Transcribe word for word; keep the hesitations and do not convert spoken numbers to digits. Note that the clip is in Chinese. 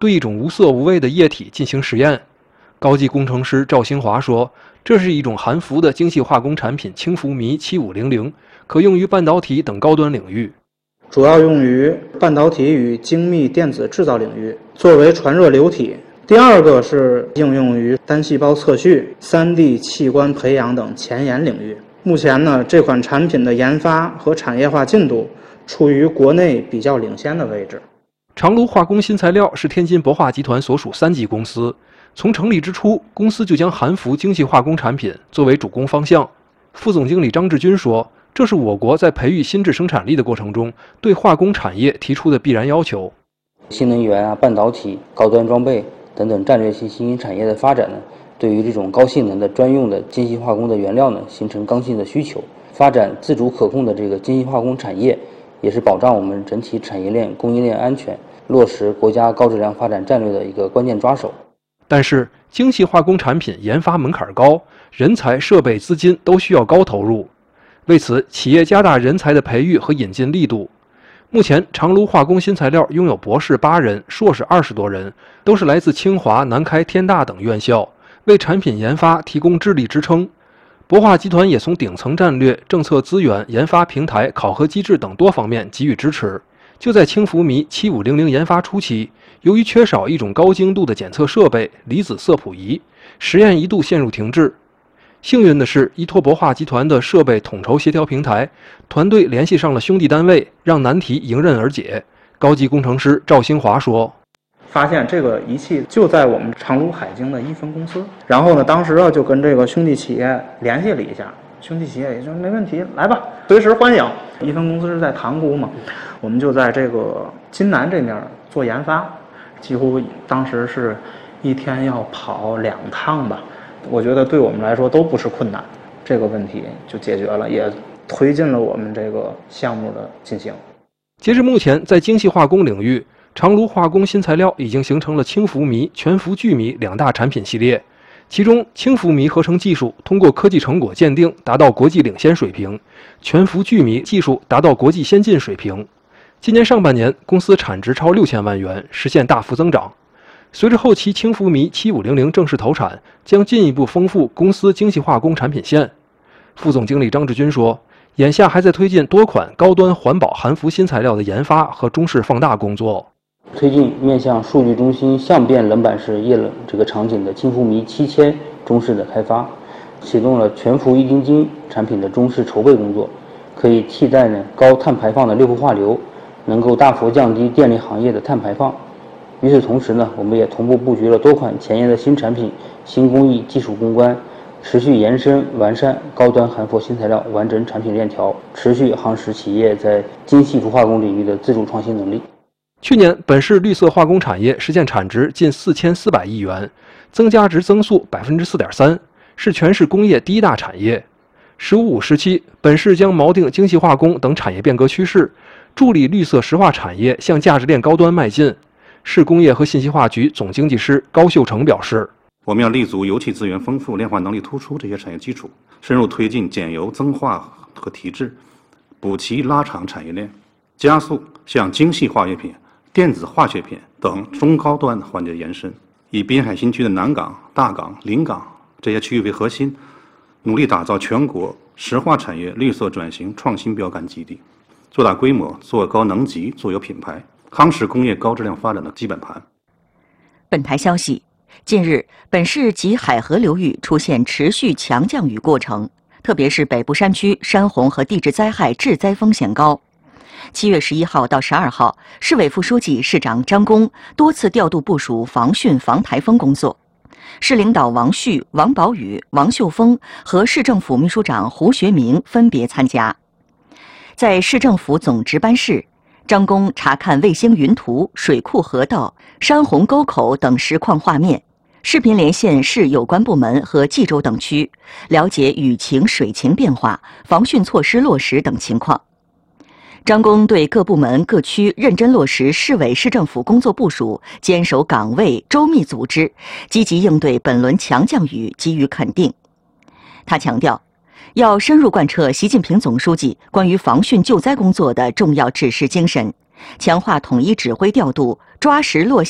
对一种无色无味的液体进行实验。高级工程师赵兴华说，这是一种含氟的精细化工产品氢氟醚七五零零，可用于半导体等高端领域。 主要用于半导体与精密电子制造领域，作为传热流体。第二个是应用于单细胞测序、三 D 器官培养等前沿领域。目前呢，这款产品的研发和产业化进度处于国内比较领先的位置。 长卢化工新材料是天津博化集团所属三级公司，从成立之初，公司就将含氟精细化工产品作为主攻方向。副总经理张志军说，这是我国在培育新质生产力的过程中对化工产业提出的必然要求。 新能源啊、半导体、高端装备等等战略性新兴产业的发展呢，对于这种高性能的专用的精细化工的原料呢，形成刚性的需求。发展自主可控的这个精细化工产业，也是保障我们整体产业链供应链安全、落实国家高质量发展战略的一个关键抓手。 但是，精细化工产品研发门槛高，人才、设备、资金都需要高投入。为此，企业加大人才的培育和引进力度。目前，长卢化工新材料拥有博士八人、硕士二十多人，都是来自清华、南开、天大等院校，为产品研发提供智力支撑。博化集团也从顶层战略、政策资源、研发平台、考核机制等多方面给予支持。就在氢氟醚七五零零研发初期，由于缺少一种高精度的检测设备——离子色谱仪，实验一度陷入停滞。幸运的是，依托博化集团的设备统筹协调平台，团队联系上了兄弟单位，让难题迎刃而解。高级工程师赵兴华说， 发现这个仪器就在我们长卢海晶的一分公司，然后呢，当时啊就跟这个兄弟企业联系了一下，兄弟企业也说没问题，来吧，随时欢迎。一分公司是在塘沽嘛，我们就在这个津南这面做研发，几乎当时是一天要跑两趟吧。我觉得对我们来说都不是困难，这个问题就解决了，也推进了我们这个项目的进行。 截至目前，在精细化工领域，长卢化工新材料已经形成了氢氟醚、全氟聚醚两大产品系列。其中，氢氟醚合成技术通过科技成果鉴定达到国际领先水平，全氟聚醚技术达到国际先进水平。今年上半年，公司产值超六千万元，实现大幅增长。随着后期氢氟醚七五零零正式投产，将进一步丰富公司精细化工产品线。副总经理张志军说，眼下还在推进多款高端环保含氟新材料的研发和中式放大工作， 推进面向数据中心相变冷板式液冷这个场景的氢氟醚七千中式的开发，启动了全氟一丁烃产品的中式筹备工作，可以替代呢高碳排放的六氟化硫，能够大幅降低电力行业的碳排放。与此同时呢，我们也同步布局了多款前沿的新产品、新工艺技术攻关，持续延伸完善高端含氟新材料完整产品链条，持续夯实企业在精细氟化工领域的自主创新能力。 去年，本市绿色化工产业实现产值近四千四百亿元，增加值增速百分之四点三，是全市工业第一大产业。“十五五”时期，本市将锚定精细化工等产业变革趋势，助力绿色石化产业向价值链高端迈进。市工业和信息化局总经济师高秀成表示， 我们要立足油气资源丰富、炼化能力突出这些产业基础，深入推进减油增化和提质，补齐拉长产业链，加速向精细化学品、电子化学品等中高端环节延伸，以滨海新区的南港、大港、临港这些区域为核心，努力打造全国石化产业绿色转型创新标杆基地，做大规模、做高能级、做有品牌，夯实工业高质量发展的基本盘。 本台消息，近日，本市及海河流域出现持续强降雨过程，特别是北部山区山洪和地质灾害致灾风险高。七月十一号到十二号，市委副书记、市长张弓多次调度部署防汛防台风工作。市领导王旭、王宝宇、王秀峰和市政府秘书长胡学明分别参加。在市政府总值班室，张弓查看卫星云图、水库河道、山洪沟口等实况画面，视频连线市有关部门和冀州等区，了解雨情、水情变化、防汛措施落实等情况。张弓对各部门各区认真落实市委市政府工作部署，坚守岗位，周密组织，积极应对本轮强降雨给予肯定。他强调，要深入贯彻习近平总书记关于防汛救灾工作的重要指示精神，强化统一指挥调度，抓实落